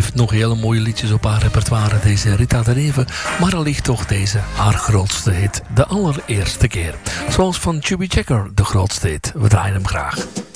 heeft nog hele mooie liedjes op haar repertoire, deze Rita de Neve. Maar allicht toch deze haar grootste hit. De allereerste keer. Zoals van Chubby Checker de grootste hit. We draaien hem graag.